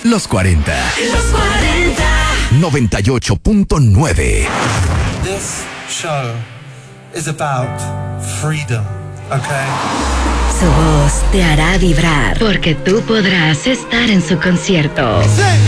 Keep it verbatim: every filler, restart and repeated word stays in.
Los cuarenta. Los cuarenta. noventa y ocho punto nueve. This show is about freedom, okay? Su voz te hará vibrar porque tú podrás estar en su concierto. Sí.